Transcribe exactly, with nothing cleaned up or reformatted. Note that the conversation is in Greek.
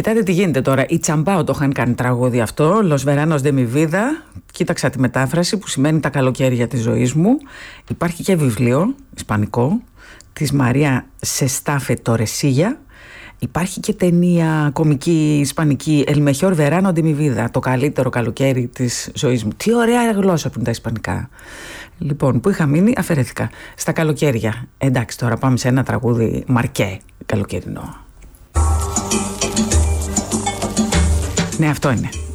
Κοιτάτε τι γίνεται τώρα. Οι Τσαμπάο το είχαν κάνει τραγούδι αυτό. Los Veranos de mi vida. Κοίταξα τη μετάφραση που σημαίνει τα καλοκαίρια της ζωής μου. Υπάρχει και βιβλίο ισπανικό της Μαρία Σεστάφε Τορεσίγια. Υπάρχει και ταινία κομική ισπανική El mejor verano de mi vida. Το καλύτερο καλοκαίρι της ζωής μου. Τι ωραία γλώσσα που είναι τα ισπανικά. Λοιπόν, που είχα μείνει, αφαιρέθηκα. Στα καλοκαίρια. Εντάξει, τώρα πάμε σε ένα τραγούδι μαρκέ καλοκαιρινό. Ναι, αυτό είναι.